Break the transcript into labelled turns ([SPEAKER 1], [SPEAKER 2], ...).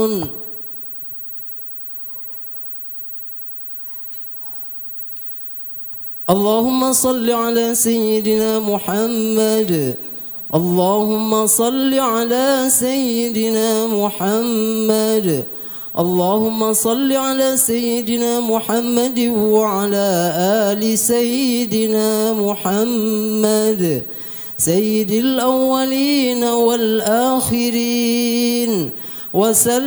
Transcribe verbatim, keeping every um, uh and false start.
[SPEAKER 1] اللهم صل على سيدنا محمد. اللهم صل على سيدنا محمد. اللهم صل على سيدنا محمد وعلى آل سيدنا محمد سيد الأولين والآخرين وسلم.